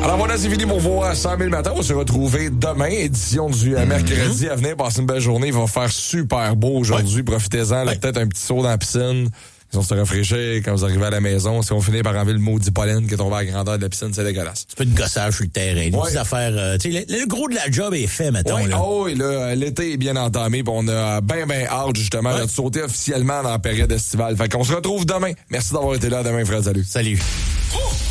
Alors voilà, c'est fini pour vos 100 000 matins. On va se retrouver demain, édition du mercredi à venir. Passez une belle journée. Il va faire super beau aujourd'hui. Ouais. Profitez-en. Là, peut-être un petit saut dans la piscine. Ils vont se rafraîchir quand vous arrivez à la maison. Si on finit par enlever le maudit pollen qui est tombé à la grandeur de la piscine, c'est dégueulasse. C'est pas de gossage sur le terrain. Des petites affaires. Tu sais, le gros de la job est fait, mettons. Ouais. Là. Oh, et là, l'été est bien entamé. On a bien hâte, justement, de sauter officiellement dans la période estivale. Fait qu'on se retrouve demain. Merci d'avoir été là. Demain, frère. Salut. Salut.